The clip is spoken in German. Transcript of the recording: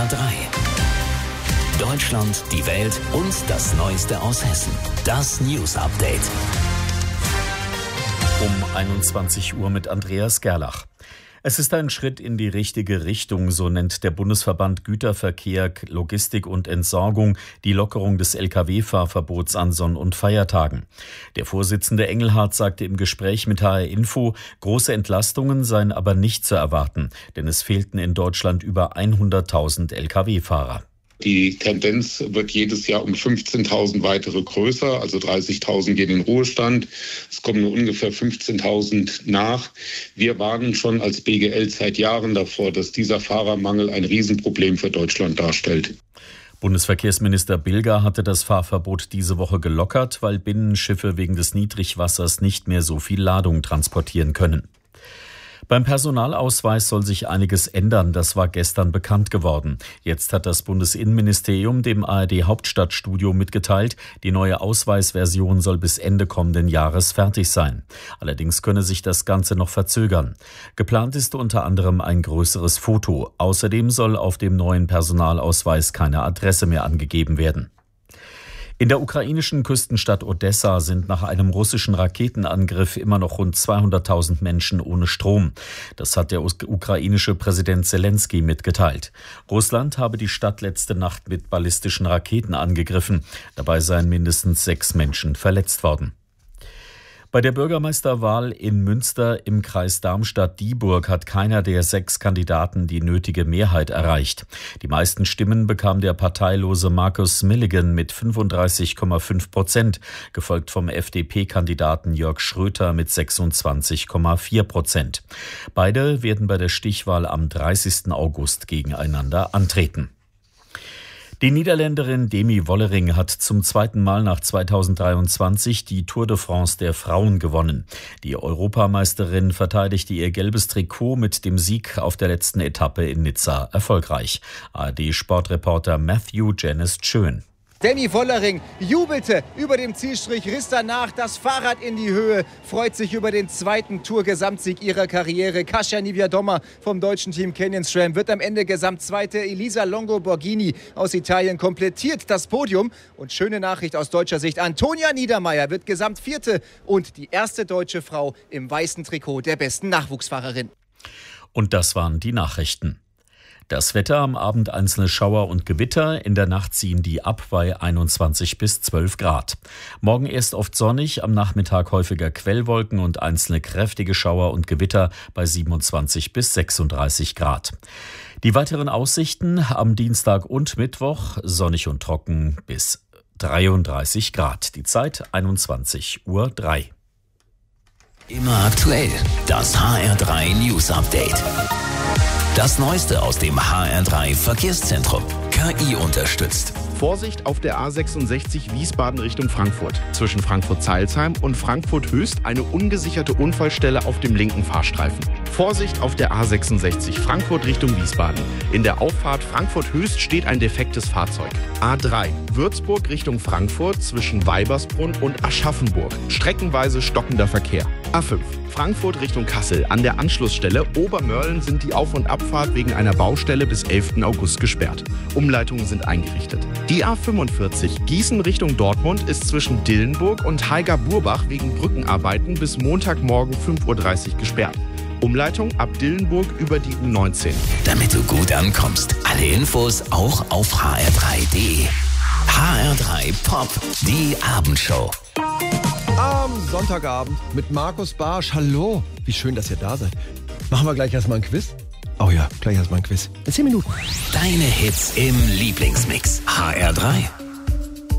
HR3. Deutschland, die Welt und das Neueste aus Hessen. Das News Update. Um 21 Uhr mit Andreas Gerlach. Es ist ein Schritt in die richtige Richtung, so nennt der Bundesverband Güterverkehr, Logistik und Entsorgung die Lockerung des Lkw-Fahrverbots an Sonn- und Feiertagen. Der Vorsitzende Engelhardt sagte im Gespräch mit HR Info, große Entlastungen seien aber nicht zu erwarten, denn es fehlten in Deutschland über 100.000 Lkw-Fahrer. Die Tendenz wird jedes Jahr um 15.000 weitere größer, also 30.000 gehen in Ruhestand. Es kommen nur ungefähr 15.000 nach. Wir warnen schon als BGL seit Jahren davor, dass dieser Fahrermangel ein Riesenproblem für Deutschland darstellt. Bundesverkehrsminister Bilger hatte das Fahrverbot diese Woche gelockert, weil Binnenschiffe wegen des Niedrigwassers nicht mehr so viel Ladung transportieren können. Beim Personalausweis soll sich einiges ändern, das war gestern bekannt geworden. Jetzt hat das Bundesinnenministerium dem ARD-Hauptstadtstudio mitgeteilt, die neue Ausweisversion soll bis Ende kommenden Jahres fertig sein. Allerdings könne sich das Ganze noch verzögern. Geplant ist unter anderem ein größeres Foto. Außerdem soll auf dem neuen Personalausweis keine Adresse mehr angegeben werden. In der ukrainischen Küstenstadt Odessa sind nach einem russischen Raketenangriff immer noch rund 200.000 Menschen ohne Strom. Das hat der ukrainische Präsident Zelensky mitgeteilt. Russland habe die Stadt letzte Nacht mit ballistischen Raketen angegriffen. Dabei seien mindestens 6 Menschen verletzt worden. Bei der Bürgermeisterwahl in Münster im Kreis Darmstadt-Dieburg hat keiner der 6 Kandidaten die nötige Mehrheit erreicht. Die meisten Stimmen bekam der parteilose Markus Milligan mit 35,5%, gefolgt vom FDP-Kandidaten Jörg Schröter mit 26,4%. Beide werden bei der Stichwahl am 30. August gegeneinander antreten. Die Niederländerin Demi Wollering hat zum zweiten Mal nach 2023 die Tour de France der Frauen gewonnen. Die Europameisterin verteidigte ihr gelbes Trikot mit dem Sieg auf der letzten Etappe in Nizza erfolgreich. ARD-Sportreporter Matthew Jenness Schön. Demi Wollering jubelte über dem Zielstrich, riss danach das Fahrrad in die Höhe, freut sich über den zweiten Tour-Gesamtsieg ihrer Karriere. Kasia Niewiadoma vom deutschen Team Canyon SRAM wird am Ende Gesamtzweite. Elisa Longo Borghini aus Italien komplettiert das Podium. Und schöne Nachricht aus deutscher Sicht, Antonia Niedermeier wird Gesamtvierte und die erste deutsche Frau im weißen Trikot der besten Nachwuchsfahrerin. Und das waren die Nachrichten. Das Wetter: am Abend einzelne Schauer und Gewitter, in der Nacht ziehen die ab bei 21 bis 12 Grad. Morgen erst oft sonnig, am Nachmittag häufiger Quellwolken und einzelne kräftige Schauer und Gewitter bei 27 bis 36 Grad. Die weiteren Aussichten: am Dienstag und Mittwoch sonnig und trocken bis 33 Grad. Die Zeit 21:03 Uhr. Immer aktuell, das HR3 News Update. Das Neueste aus dem HR3 Verkehrszentrum. KI unterstützt. Vorsicht auf der A66 Wiesbaden Richtung Frankfurt. Zwischen Frankfurt-Zeilsheim und Frankfurt-Höchst eine ungesicherte Unfallstelle auf dem linken Fahrstreifen. Vorsicht auf der A66 Frankfurt Richtung Wiesbaden. In der Auffahrt Frankfurt-Höchst steht ein defektes Fahrzeug. A3 Würzburg Richtung Frankfurt zwischen Weibersbrunn und Aschaffenburg. Streckenweise stockender Verkehr. A5 Frankfurt Richtung Kassel. An der Anschlussstelle Obermörlen sind die Auf- und Abfahrt wegen einer Baustelle bis 11. August gesperrt. Umleitungen sind eingerichtet. Die A45 Gießen Richtung Dortmund ist zwischen Dillenburg und Haiger-Burbach wegen Brückenarbeiten bis Montagmorgen 5:30 Uhr gesperrt. Umleitung ab Dillenburg über die U19. Damit du gut ankommst, alle Infos auch auf hr3.de. HR3 Pop, die Abendshow. Am Sonntagabend mit Markus Barsch. Hallo, wie schön, dass ihr da seid. Machen wir gleich erstmal ein Quiz? Oh ja, gleich erstmal ein Quiz. In 10 Minuten. Deine Hits im Lieblingsmix. HR3.